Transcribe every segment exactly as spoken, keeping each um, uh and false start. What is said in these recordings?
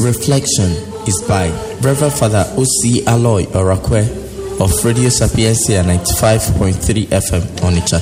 reflection is by Reverend Father O C Aloy Orakwe of Radio Sapiencia ninety-five point three F M Onitsha.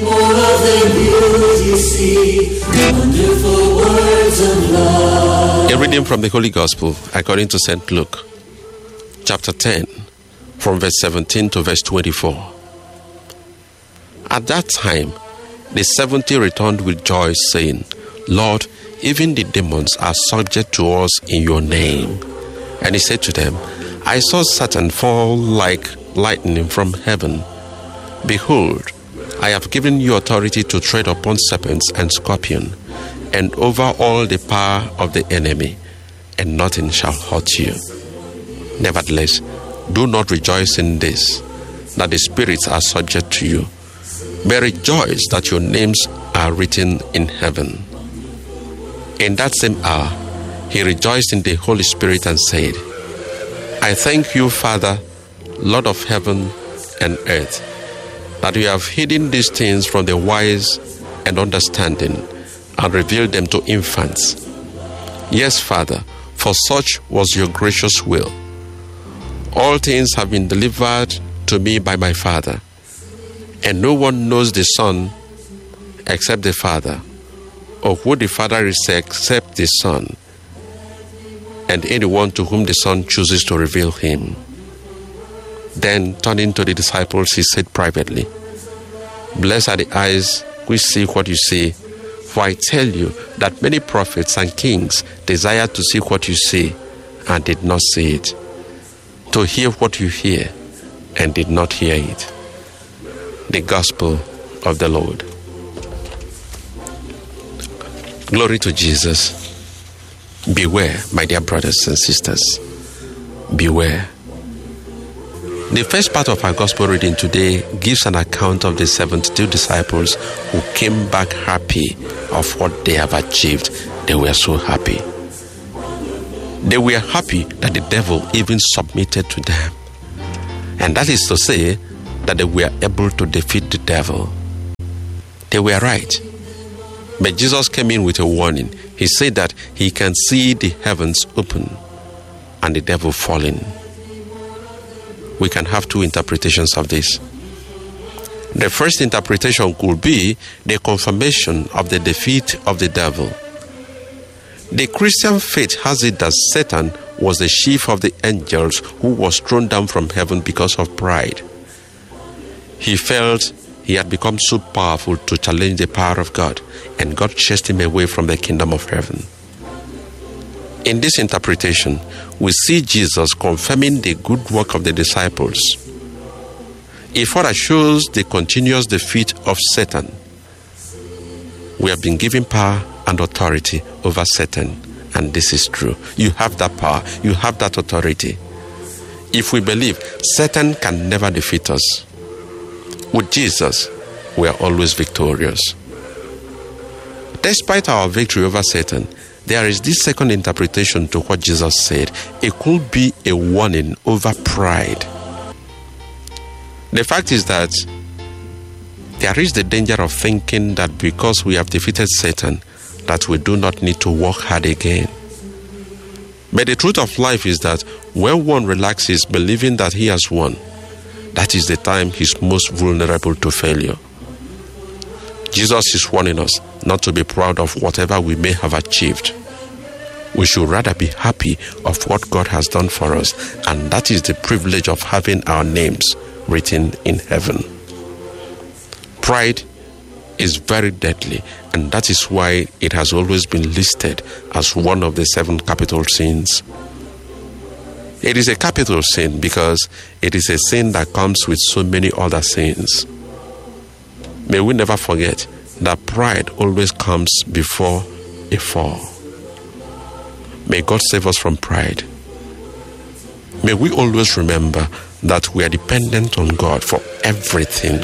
A reading from the Holy Gospel according to Saint Luke, chapter ten, from verse seventeen to verse twenty-four. At that time, the seventy returned with joy, saying, Lord, even the demons are subject to us in your name. And he said to them, I saw Satan fall like lightning from heaven. Behold, I have given you authority to tread upon serpents and scorpions, and over all the power of the enemy, and nothing shall hurt you. Nevertheless, do not rejoice in this, that the spirits are subject to you, but rejoice that your names are written in heaven. In that same hour, he rejoiced in the Holy Spirit and said, I thank you, Father, Lord of heaven and earth, that you have hidden these things from the wise and understanding and revealed them to infants. Yes, Father, for such was your gracious will. All things have been delivered to me by my Father, and no one knows the Son except the Father, or who the Father is except the Son, and anyone to whom the Son chooses to reveal him. Then, turning to the disciples, he said privately, Blessed are the eyes which see what you see, for I tell you that many prophets and kings desired to see what you see and did not see it, to hear what you hear and did not hear it. The Gospel of the Lord. Glory to Jesus. Beware, my dear brothers and sisters. Beware. The first part of our Gospel reading today gives an account of the seventy-two disciples who came back happy of what they have achieved. They were so happy. They were happy that the devil even submitted to them. And that is to say that they were able to defeat the devil. They were right. But Jesus came in with a warning. He said that he can see the heavens open and the devil falling. We can have two interpretations of this. The first interpretation could be the confirmation of the defeat of the devil. The Christian faith has it that Satan was the chief of the angels who was thrown down from heaven because of pride. He felt he had become so powerful to challenge the power of God, and God chased him away from the kingdom of heaven. In this interpretation, we see Jesus confirming the good work of the disciples. It further shows the continuous defeat of Satan. We have been given power and authority over Satan, and this is true. You have that power, you have that authority. If we believe, Satan can never defeat us. With Jesus, we are always victorious. Despite our victory over Satan, there is this second interpretation to what Jesus said. It could be a warning over pride. The fact is that there is the danger of thinking that because we have defeated Satan, that we do not need to work hard again. But the truth of life is that when one relaxes believing that he has won, that is the time he's most vulnerable to failure. Jesus is warning us not to be proud of whatever we may have achieved. We should rather be happy of what God has done for us, and that is the privilege of having our names written in heaven. Pride is very deadly, and that is why it has always been listed as one of the seven capital sins. It is a capital sin because it is a sin that comes with so many other sins. May we never forget that pride always comes before a fall. May God save us from pride. May we always remember that we are dependent on God for everything.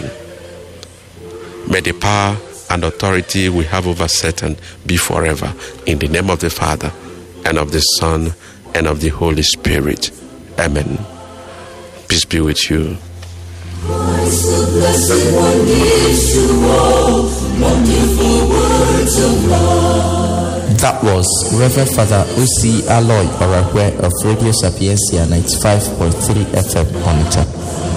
May the power and authority we have over Satan be forever. In the name of the Father, and of the Son, and of the Holy Spirit. Amen. Peace be with you. Christ the Blessed One gives to all wonderful words of love. That was Reverend Father O C Aloy Orakwe of Radio Sapiencia ninety-five point three F M Onitsha.